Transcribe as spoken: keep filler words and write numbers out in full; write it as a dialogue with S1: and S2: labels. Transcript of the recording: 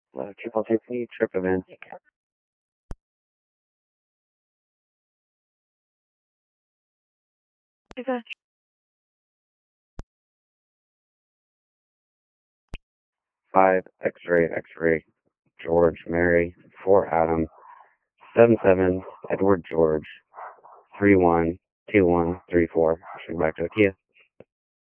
S1: Uh, triple safety, trip events.
S2: Okay.
S1: Five X-ray, X-ray, George, Mary. Four Adam. Seven seven Edward George. Three one two one three four. Back to Kia.